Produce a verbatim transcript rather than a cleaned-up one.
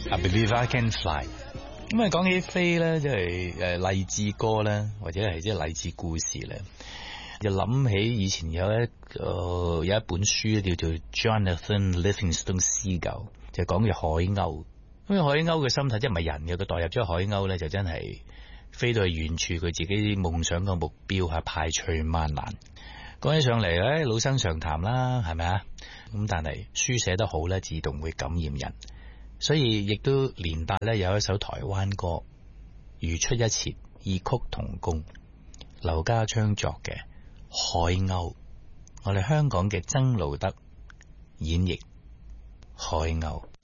I believe I can fly。咁啊，講起飛咧，即係誒勵志歌咧，或者係即係勵志故事咧，就諗起以前有一個、呃、有一本書叫做 Jonathan Livingston Seagull，就講嘅海鷗。咁海鷗嘅心態即係唔係人嘅，佢代入咗海鷗咧，就真係飛到去遠處，佢自己夢想嘅目標係排除萬難。講起上嚟咧，老生常談啦，係咪啊？咁但係書寫得好咧，自動會感染人。所以亦都連帶咧有一首台灣歌如出一轍，異曲同工，劉家昌作嘅海鷗，我哋香港嘅曾路得演繹海鷗。